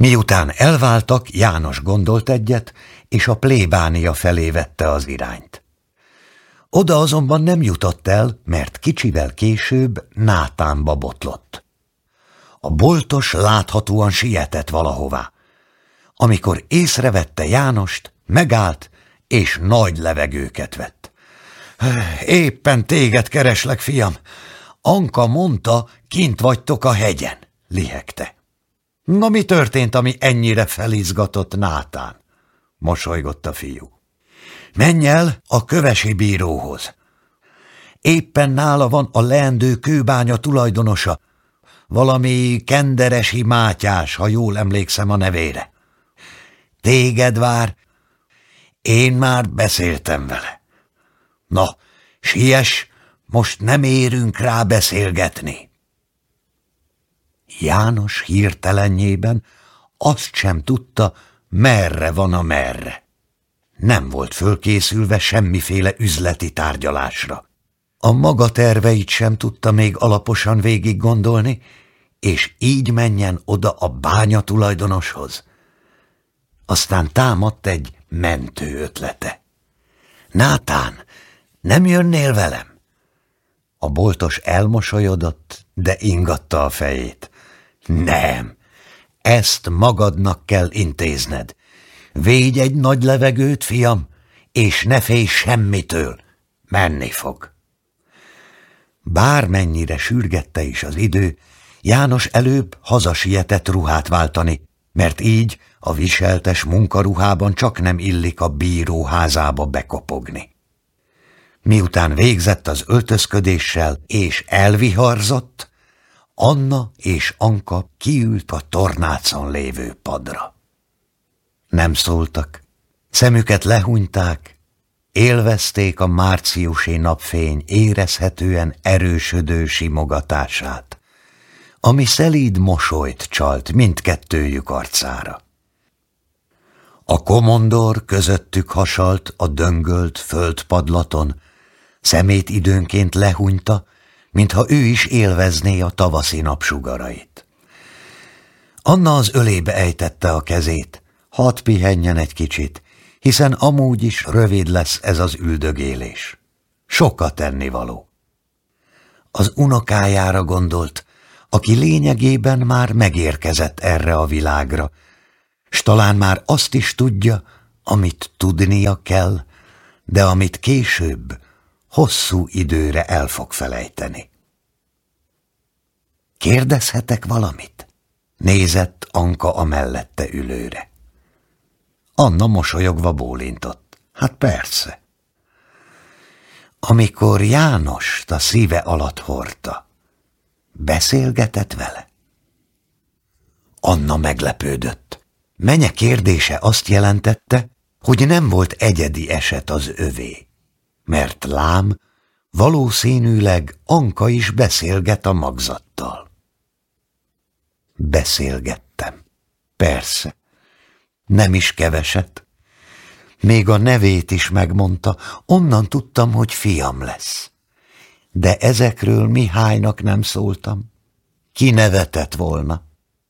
Miután elváltak, János gondolt egyet, és a plébánia felé vette az irányt. Oda azonban nem jutott el, mert kicsivel később Nátánba botlott. A boltos láthatóan sietett valahová. Amikor észrevette Jánost, megállt, és nagy levegőket vett. Éppen téged kereslek, fiam. Anka mondta, kint vagytok a hegyen, lihegte. Na, mi történt, ami ennyire felizgatott Nátán? Mosolygott a fiú. Menj el a kövesi bíróhoz. Éppen nála van a leendő kőbánya tulajdonosa, valami Kenderesi Mátyás, ha jól emlékszem a nevére. Téged vár, én már beszéltem vele. Na, siess, most nem érünk rá beszélgetni. János hirtelenjében azt sem tudta, merre van a merre. Nem volt fölkészülve semmiféle üzleti tárgyalásra. A maga terveit sem tudta még alaposan végig gondolni, és így menjen oda a bánya tulajdonoshoz. Aztán támadt egy mentő ötlete. Nátán, nem jönnél velem? A boltos elmosolyodott, de ingatta a fejét. Nem, ezt magadnak kell intézned. Védj egy nagy levegőt, fiam, és ne félj semmitől. Menni fog. Bármennyire sürgette is az idő, János előbb hazasietett ruhát váltani, mert így a viseltes munkaruhában csak nem illik a bíró házába bekopogni. Miután végzett az öltözködéssel és elviharzott, Anna és Anka kiült a tornácon lévő padra. Nem szóltak, szemüket lehúnyták, élvezték a márciusi napfény érezhetően erősödő simogatását, ami szelíd mosolyt csalt mindkettőjük arcára. A komondor közöttük hasalt a döngölt földpadlaton, szemét időnként lehúnyta, mintha ő is élvezné a tavaszi napsugarait. Anna az ölébe ejtette a kezét, hadd pihenjen egy kicsit, hiszen amúgy is rövid lesz ez az üldögélés. Sokat tennivaló. Az unokájára gondolt, aki lényegében már megérkezett erre a világra, s talán már azt is tudja, amit tudnia kell, de amit később hosszú időre el fog felejteni. Kérdezhetek valamit? Nézett Anka a mellette ülőre. Anna mosolyogva bólintott. Hát persze. Amikor Jánost a szíve alatt hordta, beszélgetett vele? Anna meglepődött. Menye kérdése azt jelentette, hogy nem volt egyedi eset az övé, mert lám, valószínűleg Anka is beszélget a magzattal. Beszélgettem. Persze. Nem is keveset. Még a nevét is megmondta, onnan tudtam, hogy fiam lesz. De ezekről Mihálynak nem szóltam. Ki nevetett volna?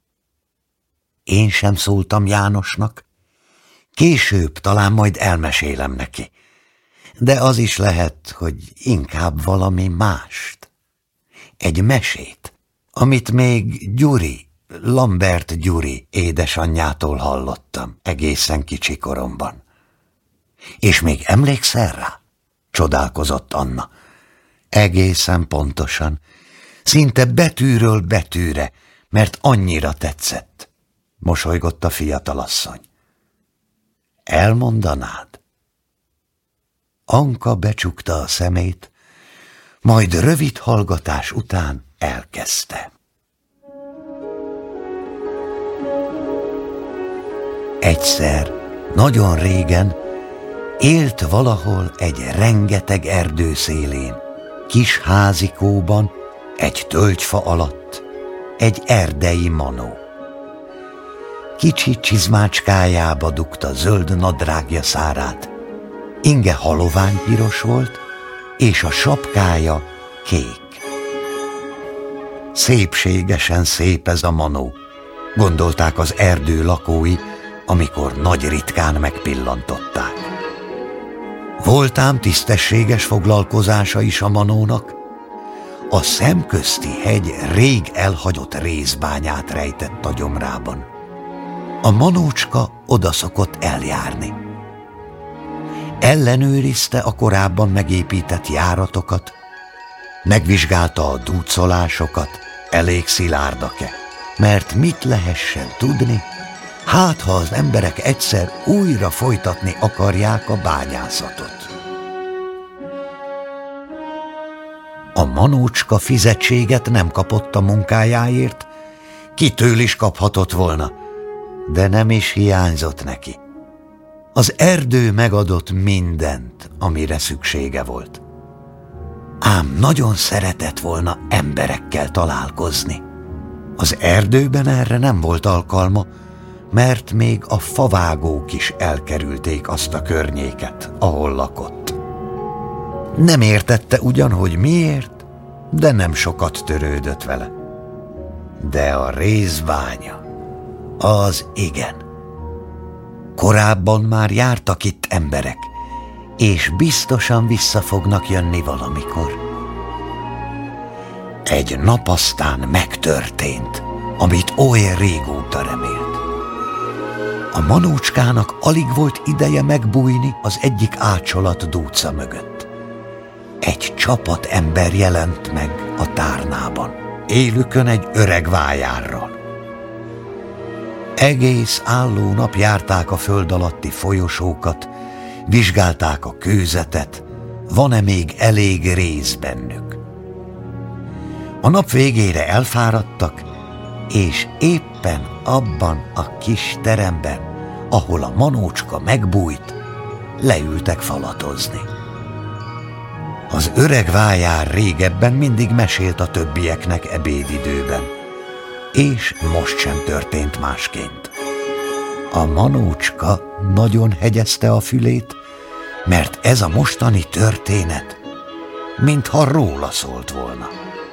Én sem szóltam Jánosnak. Később talán majd elmesélem neki. De az is lehet, hogy inkább valami mást. Egy mesét, amit még Lambert Gyuri édesanyjától hallottam egészen kicsi koromban. És még emlékszel rá? Csodálkozott Anna. Egészen pontosan, szinte betűről betűre, mert annyira tetszett. Mosolygott a fiatalasszony. Elmondanád? Anka becsukta a szemét, majd rövid hallgatás után elkezdte. Egyszer, nagyon régen, élt valahol egy rengeteg erdő szélén, kis házikóban, egy tölgyfa alatt, egy erdei manó. Kicsi csizmácskájába dugta zöld nadrágja szárát, inge haloványpiros volt, és a sapkája kék. Szépségesen szép ez a manó, gondolták az erdő lakói, amikor nagy ritkán megpillantották. Voltám tisztességes foglalkozása is a manónak. A szemközti hegy rég elhagyott rézbányát rejtett a gyomrában. A manócska oda szokott eljárni. Ellenőrizte a korábban megépített járatokat, megvizsgálta a dúcolásokat, elég szilárdak-e, mert mit lehessen tudni, hát ha az emberek egyszer újra folytatni akarják a bányászatot. A manócska fizetséget nem kapott a munkájáért, kitől is kaphatott volna, de nem is hiányzott neki. Az erdő megadott mindent, amire szüksége volt. Ám nagyon szeretett volna emberekkel találkozni. Az erdőben erre nem volt alkalma, mert még a favágók is elkerülték azt a környéket, ahol lakott. Nem értette ugyan, hogy miért, de nem sokat törődött vele. De a rézbánya, az igen. Korábban már jártak itt emberek, és biztosan vissza fognak jönni valamikor. Egy nap aztán megtörtént, amit oly régóta remélt. A manócskának alig volt ideje megbújni az egyik ácsolat dúca mögött. Egy csapat ember jelent meg a tárnában, élükön egy öreg vájárral. Egész álló nap járták a föld alatti folyosókat, vizsgálták a kőzetet, van-e még elég réz bennük. A nap végére elfáradtak, és éppen abban a kis teremben, ahol a manócska megbújt, leültek falatozni. Az öreg vájár régebben mindig mesélt a többieknek ebédidőben, és most sem történt másként. A manócska nagyon hegyezte a fülét, mert ez a mostani történet, mintha róla szólt volna.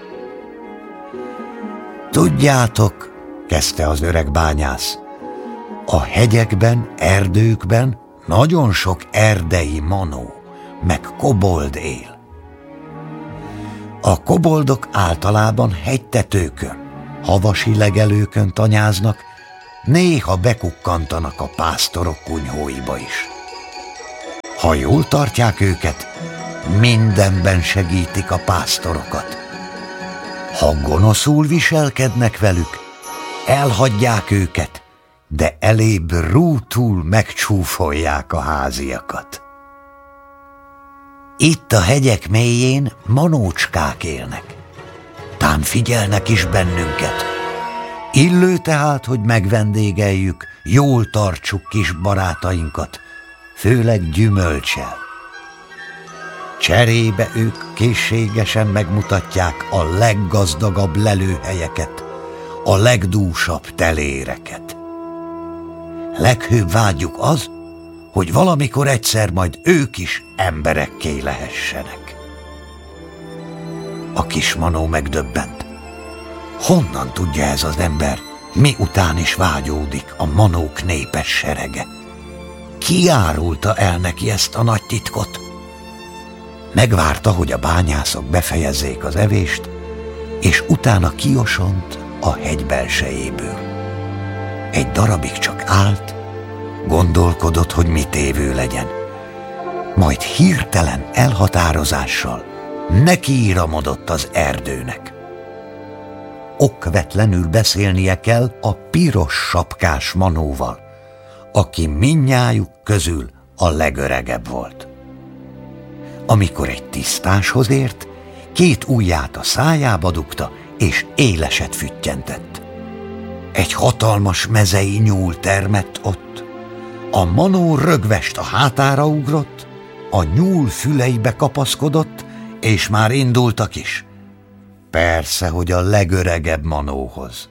Tudjátok, kezdte az öreg bányász, a hegyekben, erdőkben nagyon sok erdei manó, meg kobold él. A koboldok általában hegytetőkön, havasi legelőkön tanyáznak, néha bekukkantanak a pásztorok kunyhóiba is. Ha jól tartják őket, mindenben segítik a pásztorokat. Ha gonoszul viselkednek velük, elhagyják őket, de elébb rútul megcsúfolják a háziakat. Itt a hegyek mélyén manócskák élnek. Tám figyelnek is bennünket. Illő tehát, hogy megvendégeljük, jól tartsuk kis barátainkat, főleg gyümölccsel. Cserébe ők készségesen megmutatják a leggazdagabb lelőhelyeket, a legdúsabb teléreket. Leghőbb vágyjuk az, hogy valamikor egyszer majd ők is emberekké lehessenek. A kis manó megdöbbent. Honnan tudja ez az ember, mi után is vágyódik a manók népes serege? Ki árulta el neki ezt a nagy titkot? Megvárta, hogy a bányászok befejezzék az evést, és utána kiosont a hegy belsejéből. Egy darabig csak állt, gondolkodott, hogy mit évő legyen. Majd hirtelen elhatározással nekiíramodott az erdőnek. Okvetlenül beszélnie kell a piros sapkás manóval, aki mindnyájuk közül a legöregebb volt. Amikor egy tisztáshoz ért, két ujját a szájába dugta, és éleset füttyentett. Egy hatalmas mezei nyúl termett ott. A manó rögvest a hátára ugrott, a nyúl füleibe kapaszkodott, és már indultak is. Persze, hogy a legöregebb manóhoz.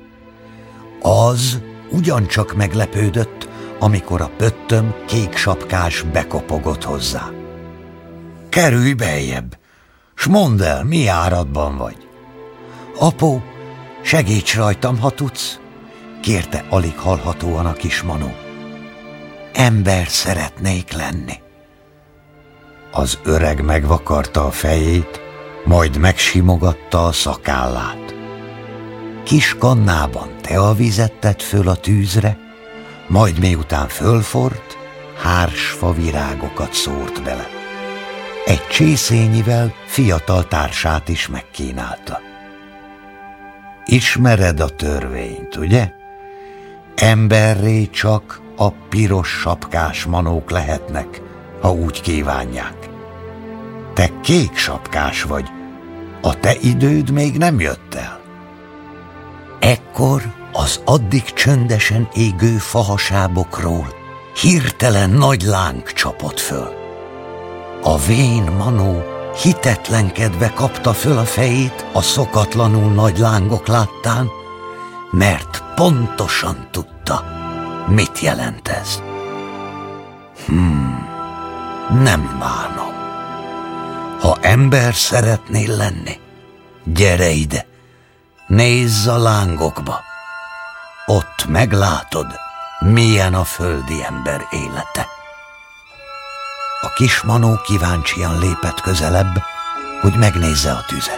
Az ugyancsak meglepődött, amikor a pöttöm kék sapkás bekopogott hozzá. Kerülj beljebb, s mondd el, mi áradban vagy. Apó, segíts rajtam, ha tudsz. kérte alig hallhatóan a kis Manó. Ember szeretnék lenni. Az öreg megvakarta a fejét, majd megsimogatta a szakállát. Kis kannában teavizet tett föl a tűzre, majd miután fölforrt, hársfa virágokat szórt bele. Egy csészényivel fiatal társát is megkínálta. Ismered a törvényt, ugye? Emberré csak a piros sapkás manók lehetnek, ha úgy kívánják. Te kék sapkás vagy, a te időd még nem jött el. Ekkor az addig csöndesen égő fahasábokról hirtelen nagy láng csapott föl. A vén Manó hitetlenkedve kapta föl a fejét a szokatlanul nagy lángok láttán, mert pontosan tudta, mit jelent ez. Nem bánom. Ha ember szeretnél lenni, gyere ide, nézz a lángokba. Ott meglátod, milyen a földi ember élete. A kis Manó kíváncsian lépett közelebb, hogy megnézze a tüzet.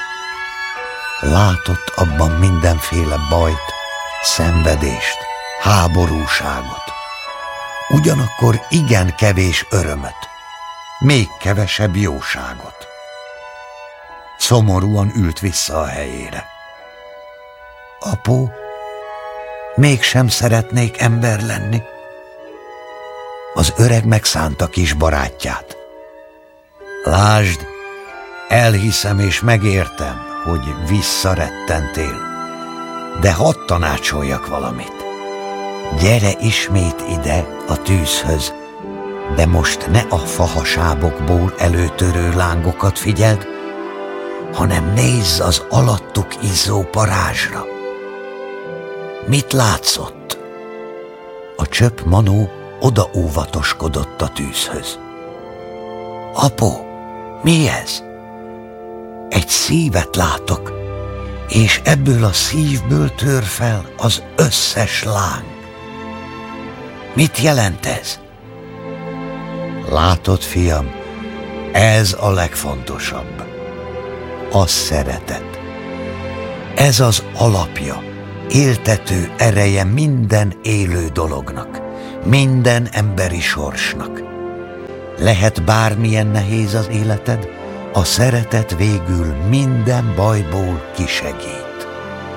Látott abban mindenféle bajt, szenvedést, háborúságot. Ugyanakkor igen kevés örömöt, még kevesebb jóságot. Szomorúan ült vissza a helyére. Apu, mégsem szeretnék ember lenni. Az öreg megszánta kis barátját. Lásd, elhiszem és megértem, hogy visszarettentél, de hadd tanácsoljak valamit. Gyere ismét ide a tűzhöz, de most ne a fahasábokból előtörő lángokat figyeld, hanem nézz az alattuk izzó parázsra. Mit látszott? A csöpp Manó oda óvatoskodott a tűzhöz. Apu, mi ez? Egy szívet látok, és ebből a szívből tör fel az összes láng. Mit jelent ez? Látod, fiam, ez a legfontosabb. A szeretet. Ez az alapja, éltető ereje minden élő dolognak, minden emberi sorsnak. Lehet bármilyen nehéz az életed, a szeretet végül minden bajból kisegít.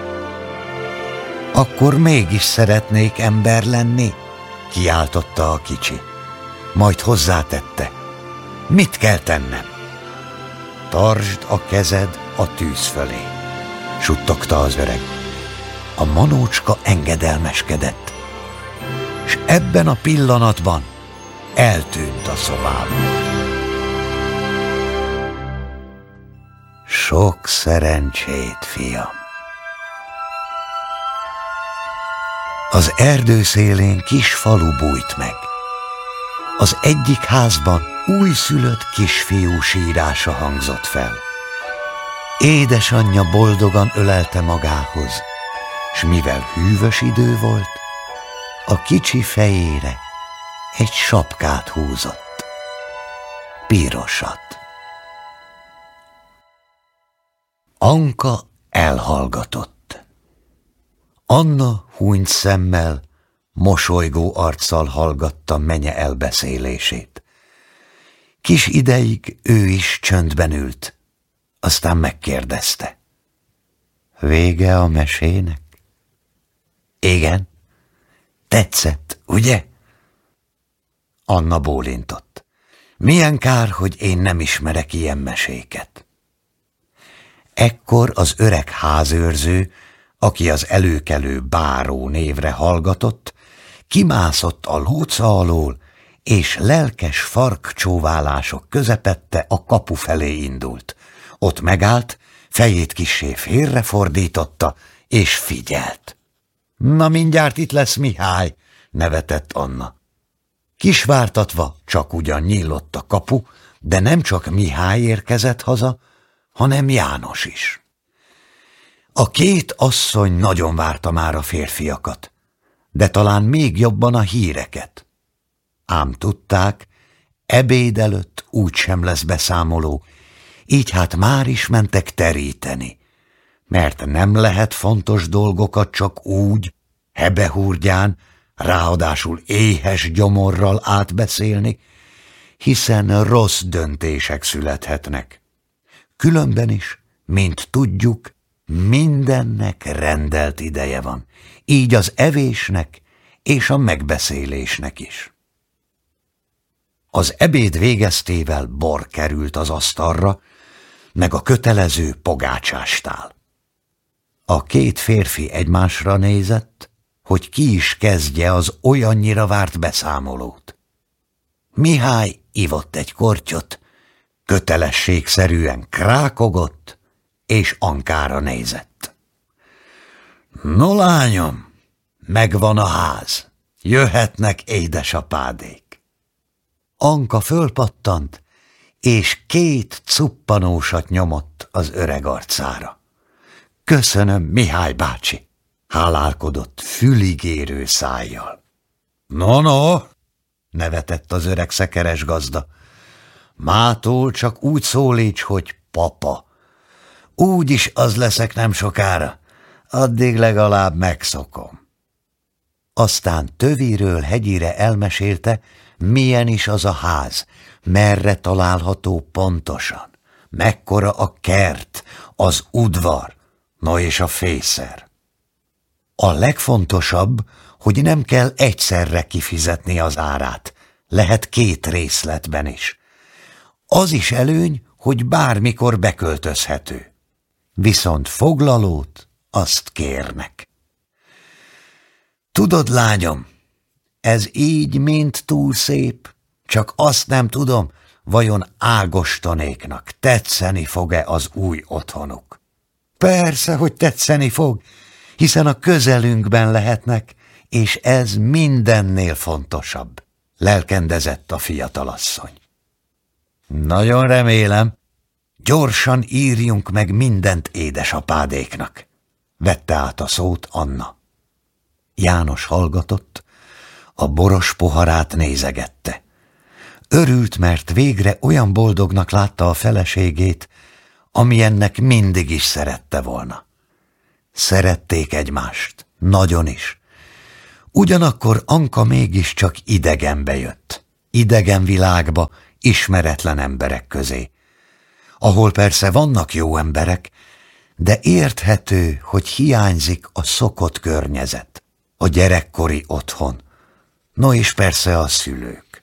Akkor mégis szeretnék ember lenni, kiáltotta a kicsi. Majd hozzátette, mit kell tennem? Tartsd a kezed a tűz fölé, suttogta az öreg. A Manócska engedelmeskedett, s ebben a pillanatban eltűnt a szobában. Sok szerencsét, fiam! Az erdő szélén kis falu bújt meg. Az egyik házban újszülött kisfiú sírása hangzott fel. Édesanyja boldogan ölelte magához, s mivel hűvös idő volt, a kicsi fejére egy sapkát húzott. Pirosat. Anka elhallgatott. Anna húnyt szemmel, mosolygó arccal hallgatta menye elbeszélését. Kis ideig ő is csöndben ült, aztán megkérdezte. Vége a mesének? Igen. Tetszett, ugye? Anna bólintott. Milyen kár, hogy én nem ismerek ilyen meséket. Ekkor az öreg házőrző, aki az előkelő báró névre hallgatott, kimászott a lóca alól, és lelkes farkcsóválások közepette a kapu felé indult. Ott megállt, fejét kissé félrefordította, és figyelt. Na, mindjárt itt lesz Mihály, nevetett Anna. Kisvártatva csak ugyan nyílott a kapu, de nem csak Mihály érkezett haza, hanem János is. A két asszony nagyon várta már a férfiakat, de talán még jobban a híreket. Ám tudták, ebéd előtt úgysem lesz beszámoló, így hát már is mentek teríteni, mert nem lehet fontos dolgokat csak úgy, hebehúrgyán, ráadásul éhes gyomorral átbeszélni, hiszen rossz döntések születhetnek. Különben is, mint tudjuk, mindennek rendelt ideje van, így az evésnek és a megbeszélésnek is. Az ebéd végeztével bor került az asztalra, meg a kötelező pogácsástál. A két férfi egymásra nézett, hogy ki is kezdje az olyannyira várt beszámolót. Mihály ivott egy kortyot, kötelességszerűen krákogott, és Ankára nézett. No, lányom, megvan a ház, jöhetnek édesapádék. Anka fölpattant, és 2 cuppanósat nyomott az öreg arcára. Köszönöm, Mihály bácsi, hálálkodott füligérő szájjal. No, nevetett az öreg szekeres gazda. Mától csak úgy szólíts, hogy papa. Úgyis az leszek nem sokára, addig legalább megszokom. Aztán töviről hegyire elmesélte, milyen is az a ház, merre található pontosan, mekkora a kert, az udvar, no és a fészer. A legfontosabb, hogy nem kell egyszerre kifizetni az árát, lehet 2 részletben is. Az is előny, hogy bármikor beköltözhető. Viszont foglalót azt kérnek. Tudod, lányom, ez így mind túl szép, csak azt nem tudom, vajon Ágostonéknak tetszeni fog-e az új otthonuk. Persze, hogy tetszeni fog, hiszen a közelünkben lehetnek, és ez mindennél fontosabb, lelkendezett a fiatalasszony. Nagyon remélem, gyorsan írjunk meg mindent édesapádéknak, vette át a szót Anna. János hallgatott, a boros poharát nézegette. Örült, mert végre olyan boldognak látta a feleségét, amilyennek mindig is szerette volna. Szerették egymást, nagyon is. Ugyanakkor Anka mégiscsak idegenbe jött, idegen világba, ismeretlen emberek közé, ahol persze vannak jó emberek, de érthető, hogy hiányzik a szokott környezet, a gyerekkori otthon, no és persze a szülők.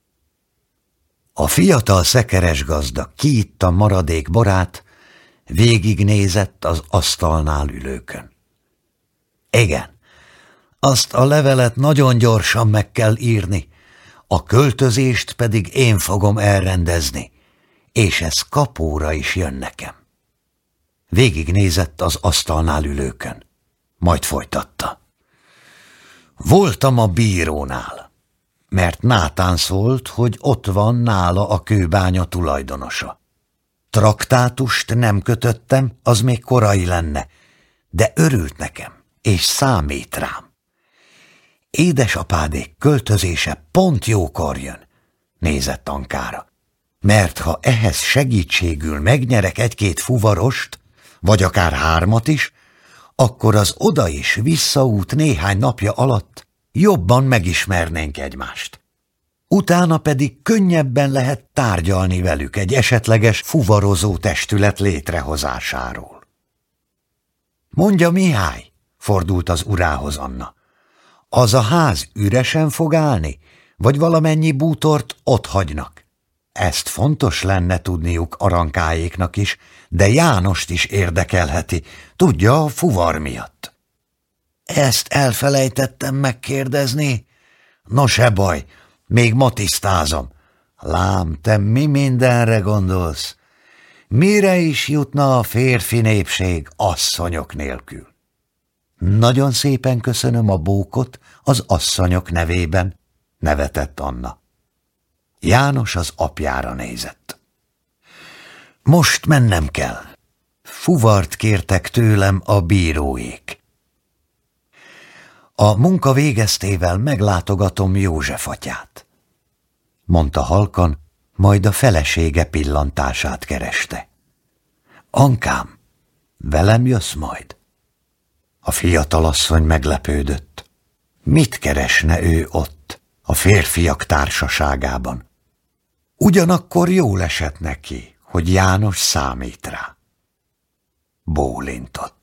A fiatal szekeres gazda kiitta maradék borát, végignézett az asztalnál ülőkön. Igen, azt a levelet nagyon gyorsan meg kell írni, a költözést pedig én fogom elrendezni, és ez kapóra is jön nekem. Végignézett az asztalnál ülőkön, majd folytatta. Voltam a bírónál, mert Nátán szólt, hogy ott van nála a kőbánya tulajdonosa. Traktátust nem kötöttem, az még korai lenne, de örült nekem, és számít rám. Édesapádék költözése pont jókor jön, nézett Ankára, mert ha ehhez segítségül megnyerek 1-2 fuvarost, vagy akár 3 is, akkor az oda és visszaút néhány napja alatt jobban megismernénk egymást. Utána pedig könnyebben lehet tárgyalni velük egy esetleges fuvarozó testület létrehozásáról. Mondja, Mihály, fordult az urához Anna, az a ház üresen fog állni, vagy valamennyi bútort ott hagynak? Ezt fontos lenne tudniuk Arankáéknak is, de Jánost is érdekelheti, tudja, a fuvar miatt. Ezt elfelejtettem megkérdezni? No se baj, még ma tisztázom. Lám, te mi mindenre gondolsz? Mire is jutna a férfi népség asszonyok nélkül? Nagyon szépen köszönöm a bókot az asszonyok nevében, nevetett Anna. János az apjára nézett. Most mennem kell. Fuvart kértek tőlem a bíróék. A munka végeztével meglátogatom József atyát, mondta halkan, majd a felesége pillantását kereste. Ankám, velem jössz majd? A fiatalasszony meglepődött. Mit keresne ő ott, a férfiak társaságában? Ugyanakkor jól esett neki, hogy János számít rá. Bólintott.